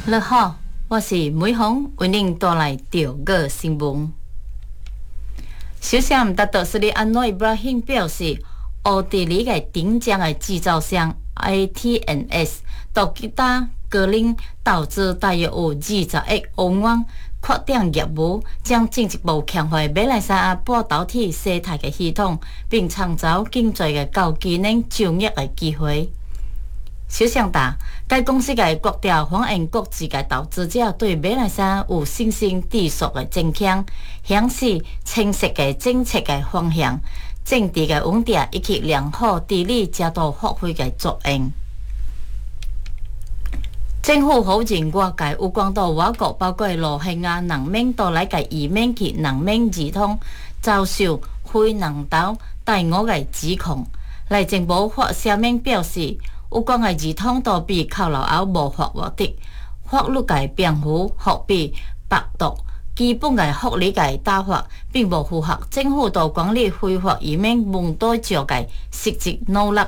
你好，我是美凤，为您带来中国新闻。首相达德斯里安诺伊布拉欣表示，奥地利的顶尖的制造商 AT&S 到吉打格林投资大约有20亿欧元扩展业务，将进一步强化马来西亚半导体生态的系统，并创造更多的高技能就业的机会。首相答，该公司的国调反映国际的投资者对马来西亚有信心持续的增强，显示清晰的政策的方向、政治的稳定以及良好治理加到发挥的作用。政府否认外界有关到我国包括罗兴亚人民到来嘅移民及人民儿童遭受非人道待遇的指控。内政部发声明表示，有关的儿童都被扣留后无法获得法律嘅辩护，或被剥夺基本嘅福利嘅打法，并无符合政府到管理非法移民问题上嘅实际努力。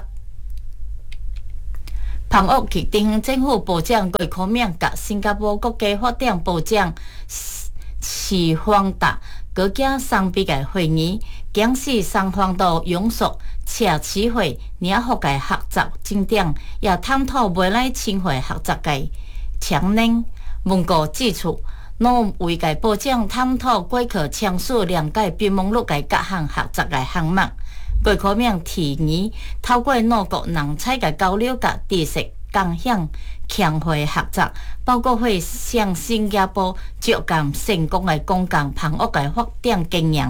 澎湖及地方政府部长郭科明甲新加坡国家发展部长徐方达举行双边嘅会议，检视双方都勇速且持会两国嘅合作进展，也探讨未来深化合作嘅潜能。文告指出，农为嘅部长探讨过去签署谅解备忘录嘅各项合作嘅项目。郭科明提议透过两国人才嘅交流甲知识共享，强化合作，包括会向新加坡借鉴成功嘅公共澎湖嘅发展经验。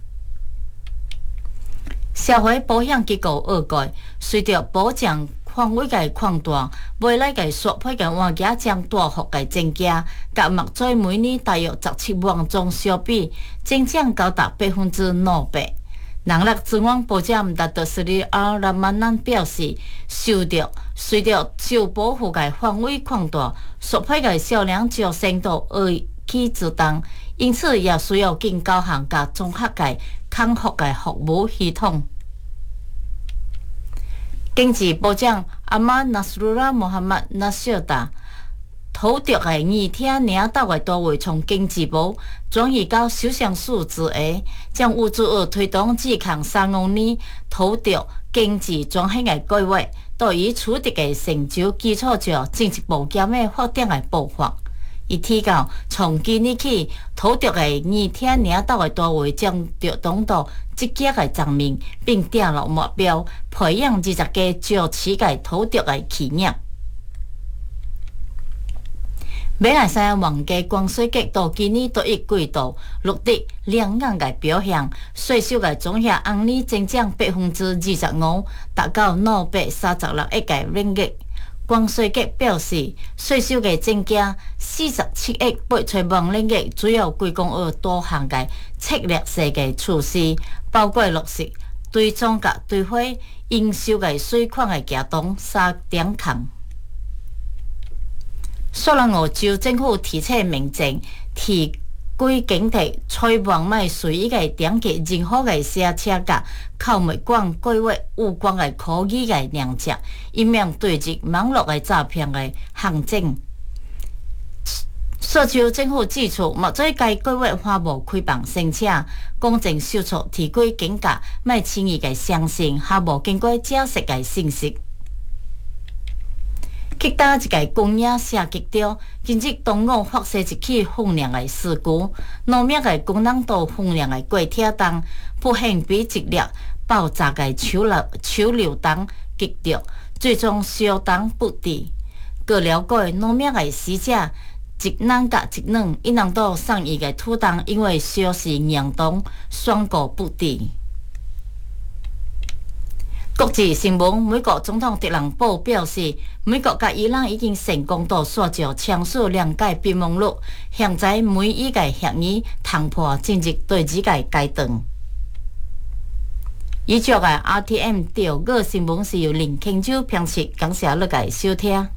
社会保险机构预计，随着保障范围嘅扩大，未来嘅索赔嘅案件将大幅嘅增加，甲目前每年大约17万宗相比，增长高达200%。人力资源部长达德斯里阿拉曼南表示，随着受保护嘅范围扩大，索赔嘅销量就升到2起之重，因此也需要更高项甲综合嘅康复嘅服务系统。经济部长阿马纳斯鲁拉穆罕默纳舍达讨得的2天领导的单位从经济部转移到首相署之下，将有助于推动自抗3年讨得经济转型的计划，对于取得的成就基础上进一步减慢发展的步伐。伊提到，从今年起，讨得的2天领导的单位将着动到积极的层面，并定落目标，培养20家朝持的讨得的企业。马来西亚皇家关税局到今年第一季度录得亮眼的表现，税收的总额按年增长25%，达到236亿嘅ringgit。关税局表示，税收的增加47亿800万ringgit，主要归功于多项嘅策略性嘅措施，包括落实对总甲对回应收嘅税款嘅行动3点空。索兰澳州政府提出明证，提规警惕催望卖随意嘅点击任何嘅写车甲购物馆规划有关嘅可疑嘅链接，以免对峙网络嘅诈骗嘅行径。索州政府指出，目前该计划还无开放申请，公证手册提规警告，卖轻易嘅相信，还无经过解释嘅信息。吉打一个公业射击场，近日中午发生一起轰亮的事故，2名的工人到轰亮的过铁档，不幸被一粒爆炸的手榴弹击着，最终烧弹不治。据了解，2名的死者，一男甲一女，因人到送医的途中，因为烧势严重，宣告不治。国际新闻，美国总统特朗普表示，美国甲伊朗已经成功到线上签署谅解备忘录，现在美伊嘅协议谈判进入第2个阶段。以上嘅 RTM 中国新闻是由林庆洲编辑，感谢你嘅收听。